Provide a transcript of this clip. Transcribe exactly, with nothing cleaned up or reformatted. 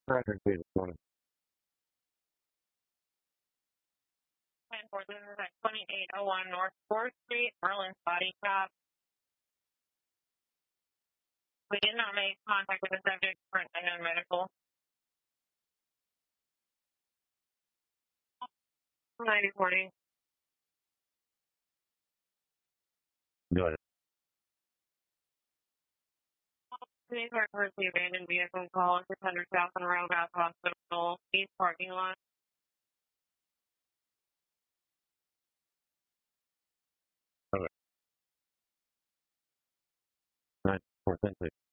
Patrick this morning. ten four, this is at twenty-eight oh one North fourth Street, Merlin's Body Shop. We did not make contact with the subject for an unknown medical. ninety forty. Go ahead. Please refer to the abandoned vehicle call six hundred South on Roundabout Hospital, East parking lot. Nine four ten six.